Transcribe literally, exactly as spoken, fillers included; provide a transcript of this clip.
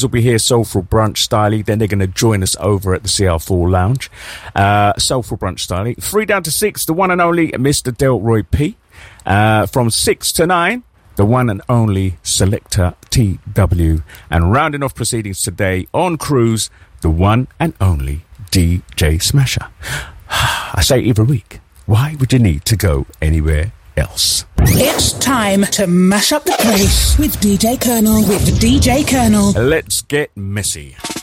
will be here, Soulful Brunch Styly. Then they're going to join us over at the C R four Lounge. Uh, Soulful Brunch Styly. Three down to six, the one and only Mister Delroy P. Uh, from six to nine, the one and only Selector T W. And rounding off proceedings today on Cruise, the one and only D J Smasher. I say every week, why would you need to go anywhere else? It's time to mash up the place with D J Colonel, with D J Colonel. Let's get messy.